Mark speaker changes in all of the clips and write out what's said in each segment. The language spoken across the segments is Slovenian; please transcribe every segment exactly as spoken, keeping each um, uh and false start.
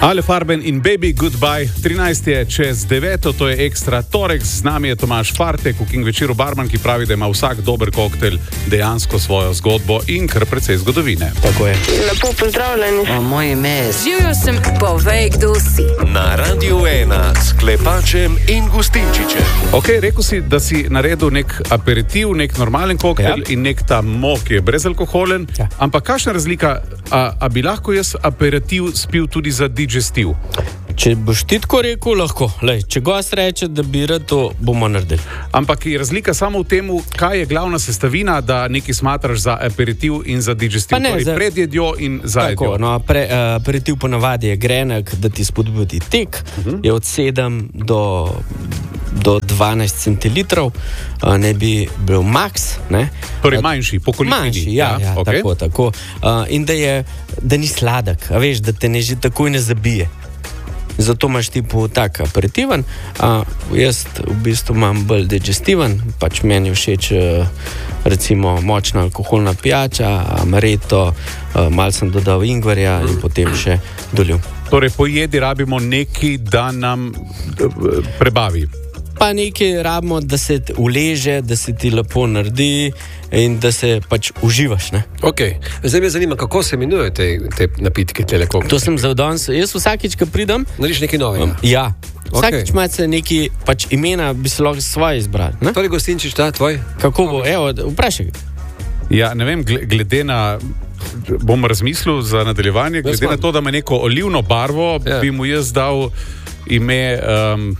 Speaker 1: Ale Farben in Baby Goodbye, trinajst je čez deveto, to je ekstra torek, z nami je Tomaž Fartek, v King Večeru barman, ki pravi, da ima vsak dober koktel dejansko svojo zgodbo in kar precej zgodovine.
Speaker 2: Tako je.
Speaker 3: Lepo pozdravljeni.
Speaker 4: O, moje ime je...
Speaker 5: Živjo sem, povej, kdo si.
Speaker 6: Na Radiu ena s Klepačem in Gustinčičem.
Speaker 1: Ok, rekel si, da si naredil nek aperitiv, nek normalen koktel ja. in nek ta mo, ki je brezalkoholen, ja. ampak kakšna razlika, a, a bi lahko jaz aperitiv spil tudi za digestiv?
Speaker 2: Če boš ti tako rekel, lahko. Lej, če gost reče, da bi rad, to bomo naredili.
Speaker 1: Ampak je razlika samo v tem, kaj je glavna sestavina, da nekaj smatraš za aperitiv in za digestiv,
Speaker 2: ne,
Speaker 1: torej
Speaker 2: za...
Speaker 1: pred jedjo in za jedjo.
Speaker 2: No, pre, uh, aperitiv ponavadi je grenek, da ti spodbudi tek, uh-huh. je od sedem do, do dvanajst centilitrov, uh, ne bi bil maks. Ne?
Speaker 1: Torej manjši, po količini.
Speaker 2: Manjši, ja, ja, ja okay. tako, tako. Uh, in da, je, da ni sladek, a veš, da te ne že takoj ne zabije. Zato imaš tipu tak aperitiven, a jaz v bistvu imam bolj digestiven, pač meni všeč recimo močna alkoholna pijača, amaretto, malo sem dodal ingverja in potem še dolil.
Speaker 1: Torej po jedi rabimo nekaj, da nam prebavi.
Speaker 2: Pa nekaj rabimo, da se uleže, da se ti lepo naredi in da se pač uživaš. Ne?
Speaker 7: Ok, zdaj me zanima, kako se imenujejo te, te napitke, tele koktel?
Speaker 2: To sem za danes, jaz vsakič, ko pridem...
Speaker 7: Nariš nekaj novega?
Speaker 2: Um, ja, vsakič
Speaker 7: okay.
Speaker 2: imate nekaj pač imena, bi se lahko svoje izbrali. Ne?
Speaker 7: Torej, Gustinčič, ta tvoj?
Speaker 2: Kako bo, evo, vprašaj.
Speaker 1: Ja, ne vem, glede na... Bom razmislil za nadaljevanje, glede na to, da ima neko olivno barvo, ja. bi mu jaz dal ime um,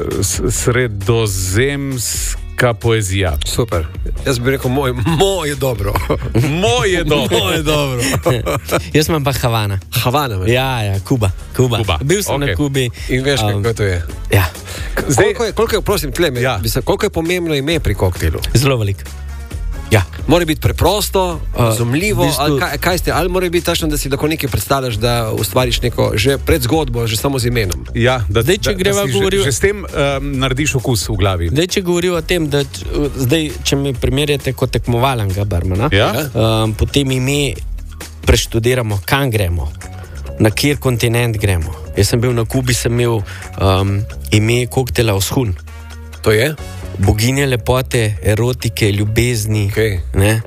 Speaker 1: sredozemska poezija.
Speaker 7: Super. Jaz bi rekel, moj, moj je dobro.
Speaker 1: Moj je dobro.
Speaker 7: Moj je dobro.
Speaker 2: Jaz imam pa Havana.
Speaker 7: Havana, me.
Speaker 2: Ja, ja, Kuba. Kuba.
Speaker 1: Kuba.
Speaker 2: Bil sem okay. na Kubi.
Speaker 7: In veš, um, kako to je.
Speaker 2: Ja.
Speaker 7: Zdaj, koliko je, koliko je, prosim, tle, ja. koliko je pomembno ime pri koktelu?
Speaker 2: Zelo veliko. Ja.
Speaker 7: Mora biti preprosto, razumljivo, uh, bistvu... ali kaj, kaj ste, ali mora biti tačno, da si lahko nekaj predstavljaš, da ustvariš neko že predzgodbo, že samo z imenom.
Speaker 1: Ja, da,
Speaker 2: zdaj, če
Speaker 1: da, da si
Speaker 2: govoril...
Speaker 1: že, že s tem um, narediš okus v glavi.
Speaker 2: Zdaj, če govoril o tem, da zdaj, če me primerjate kot tekmovalnega barmana,
Speaker 1: ja?
Speaker 2: um, potem ime preštudiramo, kam gremo, na kjer kontinent gremo. Jaz sem bil na Kubi, sem imel um, ime koktela Oshun.
Speaker 7: To je?
Speaker 2: Boginje lepote, erotike, ljubezni,
Speaker 7: okay.
Speaker 2: ne?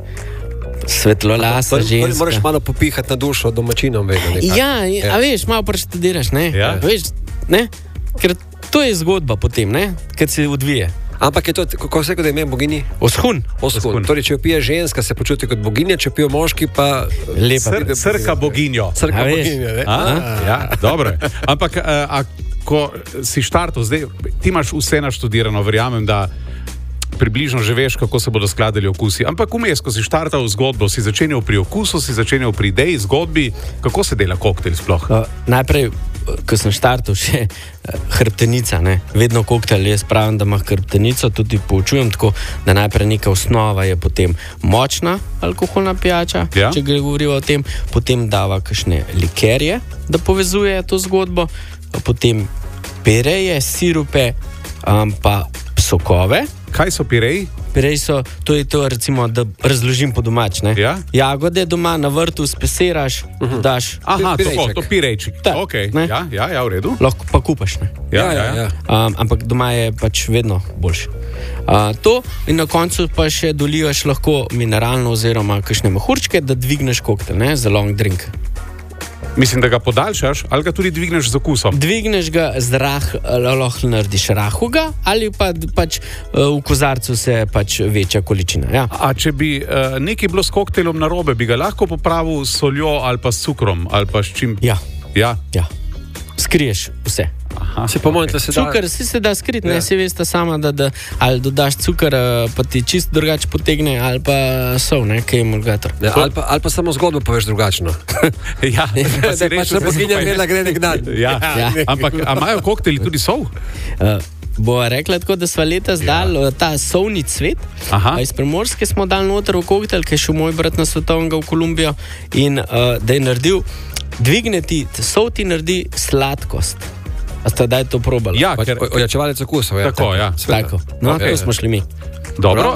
Speaker 2: Svetlolasa ženska.
Speaker 7: Moraš malo popihati na dušo domačinom.
Speaker 2: Ja, ja, a veš, malo preštudiraš, ne?
Speaker 1: Ja.
Speaker 2: Veš, ne? Ker to je zgodba potem, ne? Kad se odvije.
Speaker 7: Ampak je to, kako se rekel, da ime boginji?
Speaker 2: Oshun.
Speaker 7: Oshun. Torej, če jo pije ženska, se počuti kot boginja, če pijo moški, pa...
Speaker 2: Lepa.
Speaker 1: Sr, srka boginjo.
Speaker 7: Srka boginjo, ne?
Speaker 1: A? Ja, dobro. Ampak, a, ko si štartov, zdaj, ti imaš vse naštudirano, verjamem, da približno že veš, kako se bodo skladali okusi. Ampak vmes, ko si štartal zgodbo, si začenjal pri okusu, si začenjal pri ideji, zgodbi, kako se dela koktel sploh?
Speaker 2: Uh, najprej, ko sem štartal, še uh, hrbtenica, ne? Vedno koktel, jaz pravim, da ima hrbtenico, tudi poučujem tako, da najprej neka osnova je potem močna alkoholna pijača, ja? če gre govorijo o tem, potem dava kakšne likerje, da povezuje to zgodbo, potem pireje, sirupe, um, pa sokove.
Speaker 1: Kaj so pireji?
Speaker 2: Pireji so, to je to, recimo, da razložim po domač, ne?
Speaker 1: Ja?
Speaker 2: Jagode doma na vrtu spesiraš, uh-huh. daš...
Speaker 1: Aha, tako, to pirejčik.
Speaker 2: Tak,
Speaker 1: ok, ja, ja, ja, v redu.
Speaker 2: Lahko pa kupaš, ne?
Speaker 1: Ja, ja, ja.
Speaker 2: Um, ampak doma je pač vedno boljše. Uh, to in na koncu pa še dolivaš lahko mineralno oziroma kakšne mehurčke, da dvigneš koktel, ne? Za long drink.
Speaker 1: Mislim, da ga podaljšaš ali ga tudi dvigneš z okusom?
Speaker 2: Dvigneš ga z rah, lahko narediš rahuga ali pa pač v kozarcu se pač večja količina. Ja.
Speaker 1: A če bi uh, nekaj bilo s koktelom narobe, bi ga lahko popravil s soljo ali pa s cukrom ali pa s čim?
Speaker 2: Ja.
Speaker 1: Ja?
Speaker 2: Ja. Skriješ vse.
Speaker 7: Aha, se pomeni, da se da...
Speaker 2: Cukor si se da skriti,
Speaker 7: ja.
Speaker 2: ne, si veste sama, da, da ali dodaš cukor, pa ti čist drugače potegne, ali pa sol, ne, kaj je emulgator.
Speaker 7: Ja, ali, pa, ali pa samo zgodbo poveš drugačno.
Speaker 1: Ja,
Speaker 7: da se pač na boginja vrela gre nek dan.
Speaker 1: Ja, ja. Ampak, a imajo kokteli tudi sol?
Speaker 2: Uh, Bova rekla tako, da sva letos ja. dali ta solni cvet. Iz Primorske smo dali noter v koktel, ki je šel moj brat na svetovnega v Kolumbijo in uh, da je naredil, dvigne ti, sol ti naredi sladkost. A ste daj to probali?
Speaker 1: Ja,
Speaker 7: ker... Ojačevalec okusov, ja.
Speaker 1: Tako, ja.
Speaker 2: Tako. No, okay. To smo šli mi.
Speaker 1: Dobro.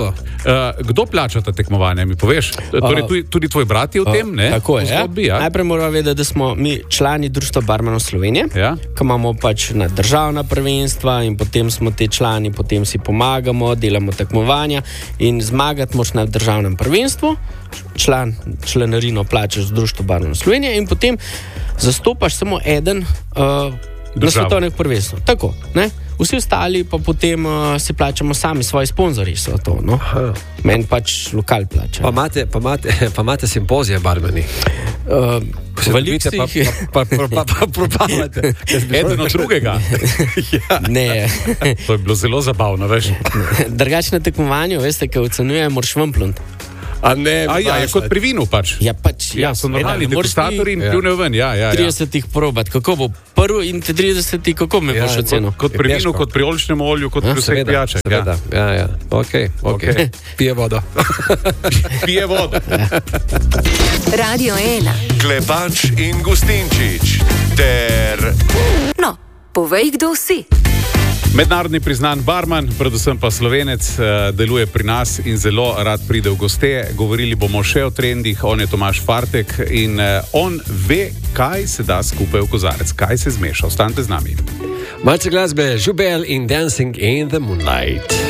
Speaker 1: Uh, kdo plača ta tekmovanja, mi poveš? Torej, tudi, tudi tvoj brat je v tem, ne?
Speaker 2: Tako je.
Speaker 1: Zgodbi, ja.
Speaker 2: Najprej moramo vedeti, da smo mi člani Društva barmanov Slovenije,
Speaker 1: ja.
Speaker 2: ki imamo pač na državna prvenstva in potem smo te člani, potem si pomagamo, delamo tekmovanja in zmagati moraš na državnem prvenstvu, član, članarino plačaš z Društvo barmanov Slovenije in potem zastopaš samo eden uh, na svetovnih prvenstvih. Tako, ne? Vsi ostali pa potem uh, si plačamo sami, svoji sponzorji so to. No? Meni pač lokal plača.
Speaker 7: Pa imate, pa imate, pa imate simpozije barmani.
Speaker 2: Uh,
Speaker 7: Veliko pa, pa, pa, pa, pa propavate.
Speaker 1: Eden od drugega.
Speaker 2: Ja. Ne.
Speaker 1: To je bilo zelo zabavno, veš.
Speaker 2: Drugače na tekmovanju, veste, kaj ocenjuje, moraš vam plunt.
Speaker 7: A ne,
Speaker 1: A ja, je kot pri vinu pač.
Speaker 2: Ja, pač.
Speaker 1: Ja, so normalni degustatorji in pljune ven. Ja, ja, ja.
Speaker 2: tridesetih probat, kako bo prvi in tridesetih, kako me
Speaker 1: ja,
Speaker 2: boš ocenil?
Speaker 1: Kot pri vinu, kot pri oljčnem olju, kot pri vseh pijačah.
Speaker 7: Ja, ja, ja. Ok, ok. Pije vodo.
Speaker 1: Pije vodo.
Speaker 5: Radio ena.
Speaker 6: Klepač in Gustinčič ter...
Speaker 5: No, povej, kdo si.
Speaker 1: Mednarodni priznan barman, predvsem pa Slovenec, deluje pri nas in zelo rad pride v goste. Govorili bomo še o trendih, on je Tomaž Fartek in on ve, kaj se da skupaj v kozarec, kaj se zmeša. Ostanite z nami.
Speaker 7: Malce glasbe, Žubel in Dancing in the Moonlight.